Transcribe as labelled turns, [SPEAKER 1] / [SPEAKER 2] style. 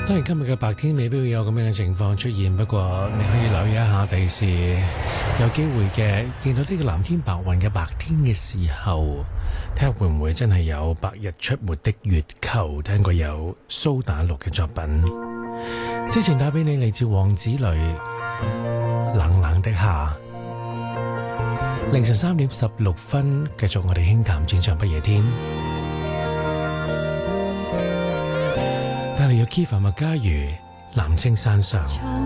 [SPEAKER 1] 當然今日嘅白天未必會有咁樣嘅情況出現，不過你可以留意一下第時有機會嘅見到呢個藍天白雲嘅白天嘅時候，睇下會唔會真係有白日出沒的月球。聽過有蘇打綠嘅作品，之前打俾你嚟自王子雷冷冷的夏。凌晨3點16分，繼續我哋輕談戰場不夜天。帶嚟有 Kiva 麥家瑜藍青山上。